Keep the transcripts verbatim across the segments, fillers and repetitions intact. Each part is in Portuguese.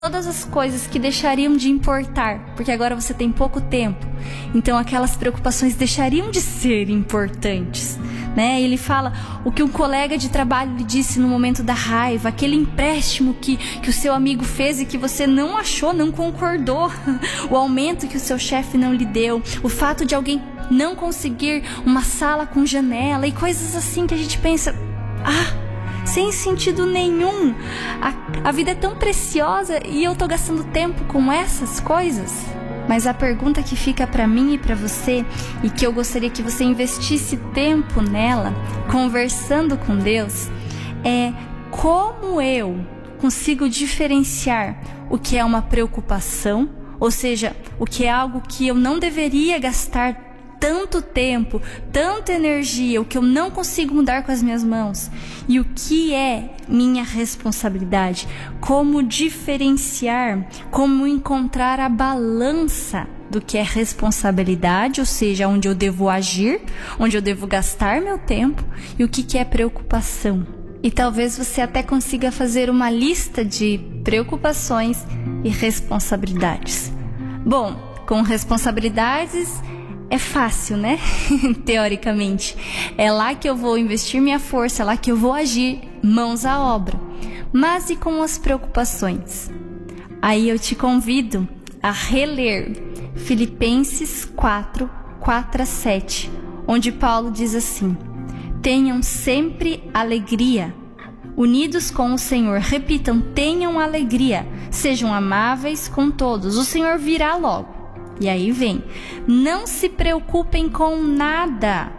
todas as coisas que deixariam de importar, porque agora você tem pouco tempo, então aquelas preocupações deixariam de ser importantes, né? Ele fala o que um colega de trabalho lhe disse no momento da raiva, aquele empréstimo que, que o seu amigo fez e que você não achou, não concordou, o aumento que o seu chefe não lhe deu, o fato de alguém não conseguir uma sala com janela e coisas assim que a gente pensa, ah, sem sentido nenhum, a, a vida é tão preciosa e eu tô gastando tempo com essas coisas. Mas a pergunta que fica para mim e para você, e que eu gostaria que você investisse tempo nela, conversando com Deus, é como eu consigo diferenciar o que é uma preocupação, ou seja, o que é algo que eu não deveria gastar tanto tempo, tanta energia, o que eu não consigo mudar com as minhas mãos, e o que é minha responsabilidade, como diferenciar, como encontrar a balança do que é responsabilidade, ou seja, onde eu devo agir, onde eu devo gastar meu tempo, e o que que é preocupação. E talvez você até consiga fazer uma lista de preocupações e responsabilidades. Bom, com responsabilidades é fácil, né? Teoricamente. É lá que eu vou investir minha força, é lá que eu vou agir, mãos à obra. Mas e com as preocupações? Aí eu te convido a reler Filipenses quatro, quatro a sete, onde Paulo diz assim: tenham sempre alegria, unidos com o Senhor. Repitam, tenham alegria, sejam amáveis com todos, o Senhor virá logo. E aí vem, não se preocupem com nada,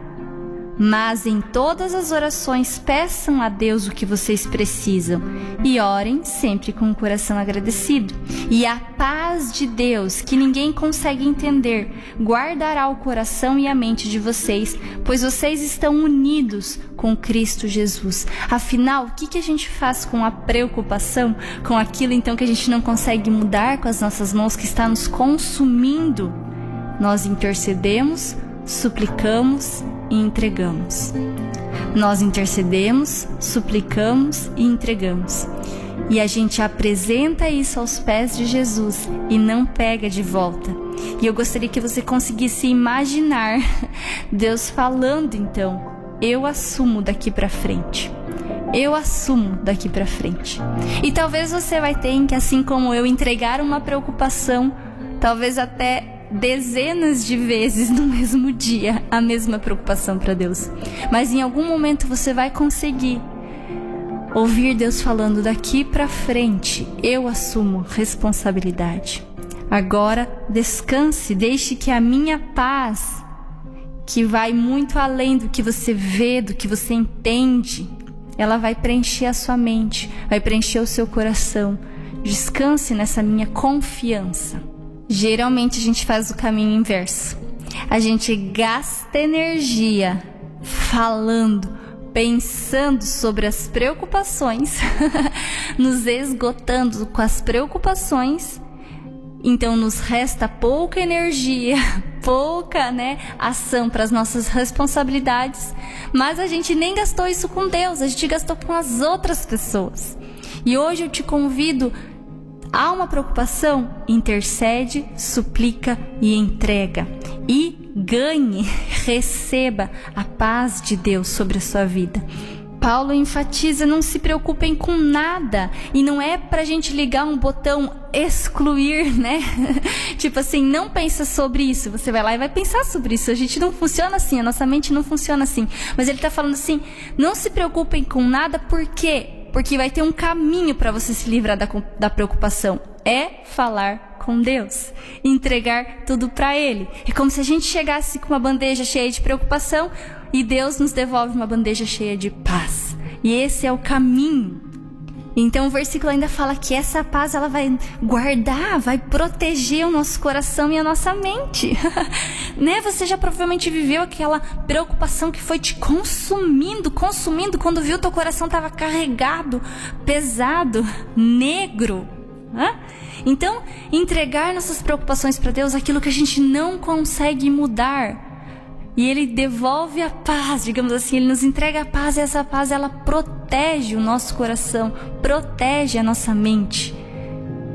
mas em todas as orações peçam a Deus o que vocês precisam e orem sempre com o coração agradecido. E a paz de Deus, que ninguém consegue entender, guardará o coração e a mente de vocês, pois vocês estão unidos com Cristo Jesus. Afinal, o que, que a gente faz com a preocupação, com aquilo então que a gente não consegue mudar com as nossas mãos, que está nos consumindo? Nós intercedemos, suplicamos e entregamos. Nós intercedemos, suplicamos e entregamos. E a gente apresenta isso aos pés de Jesus e não pega de volta. E eu gostaria que você conseguisse imaginar Deus falando então: eu assumo daqui para frente. Eu assumo daqui para frente. E talvez você vai ter que, assim como eu, entregar uma preocupação, talvez até dezenas de vezes no mesmo dia, a mesma preocupação para Deus. Mas em algum momento você vai conseguir ouvir Deus falando: daqui para frente eu assumo responsabilidade. Agora descanse, deixe que a minha paz, que vai muito além do que você vê, do que você entende, ela vai preencher a sua mente, vai preencher o seu coração. Descanse nessa minha confiança. Geralmente a gente faz o caminho inverso. A gente gasta energia falando, pensando sobre as preocupações, nos esgotando com as preocupações. Então nos resta pouca energia, pouca, né, ação para as nossas responsabilidades, mas a gente nem gastou isso com Deus, a gente gastou com as outras pessoas. E hoje eu te convido: há uma preocupação? Intercede, suplica e entrega. E ganhe, receba a paz de Deus sobre a sua vida. Paulo enfatiza: não se preocupem com nada. E não é pra gente ligar um botão excluir, né? Tipo assim, não pensa sobre isso. Você vai lá e vai pensar sobre isso. A gente não funciona assim, a nossa mente não funciona assim. Mas ele tá falando assim: não se preocupem com nada. Por quê? Porque vai ter um caminho para você se livrar da, da preocupação. É falar com Deus, entregar tudo para Ele. É como se a gente chegasse com uma bandeja cheia de preocupação e Deus nos devolve uma bandeja cheia de paz. E esse é o caminho. Então o versículo ainda fala que essa paz, ela vai guardar, vai proteger o nosso coração e a nossa mente. Né? Você já provavelmente viveu aquela preocupação que foi te consumindo, consumindo, quando viu teu coração estava carregado, pesado, negro. Hã? Então, entregar nossas preocupações para Deus, aquilo que a gente não consegue mudar, e Ele devolve a paz, digamos assim, Ele nos entrega a paz, e essa paz, ela protege o nosso coração, protege a nossa mente.